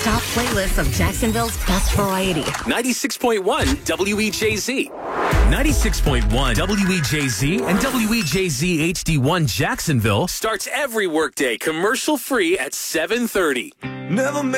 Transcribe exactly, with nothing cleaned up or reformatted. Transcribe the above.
top playlists of Jacksonville's best variety. ninety-six point one W E J Z. ninety-six point one W E J Z and W E J Z H D one Jacksonville starts every workday commercial free at seven thirty. Never